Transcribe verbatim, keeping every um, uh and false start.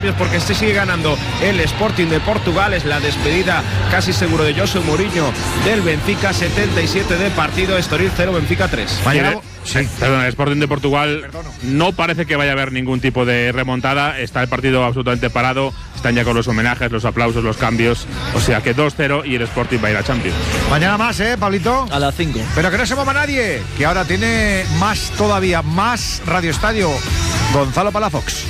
porque este sigue ganando el Sporting de Portugal. Es la despedida casi seguro de José Mourinho del Benfica. setenta y siete de partido, Estoril cero, Benfica tres. Mañana, sí. Perdón, el Sporting de Portugal Perdono. no parece que vaya a haber ningún tipo de remontada. Está el partido absolutamente parado. Están ya con los homenajes, los aplausos, los cambios. O sea que dos cero y el Sporting va a ir a Champions. Mañana más, ¿eh, Pablito? A las cinco. Pero que no se mueva nadie, que ahora tiene más todavía, más Radio Estadio. Gonzalo Palafox.